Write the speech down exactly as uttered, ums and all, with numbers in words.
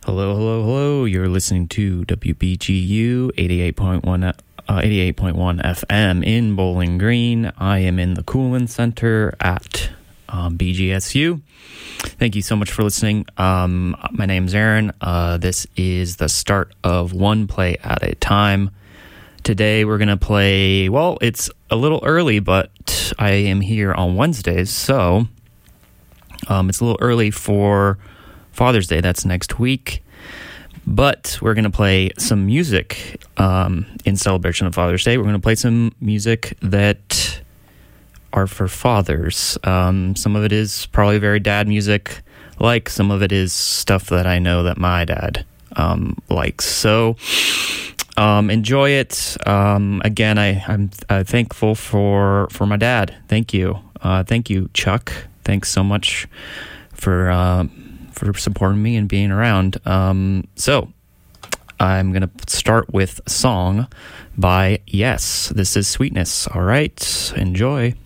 Hello, hello, hello. You're listening to W B G U eighty-eight point one, uh, eighty-eight point one F M in Bowling Green. I am in the Coolin Center at um, B G S U. Thank you so much for listening. Um, my name's Aaron. Uh, this is the start of One Play at a Time. Today we're going to play, well, it's a little early, but I am here on Wednesdays, so um, it's a little early for Father's Day. That's next week. But we're going to play some music um, in celebration of Father's Day. We're going to play some music that are for fathers. Um, some of it is probably very dad music, like some of it is stuff that I know that my dad um, likes. So um, enjoy it. Um, again, I, I'm uh, thankful for, for my dad. Thank you. Uh, thank you, Chuck. Thanks so much for... Uh, for supporting me and being around. Um, so I'm going to start with a song by Yes. This is Sweetness. All right. Enjoy.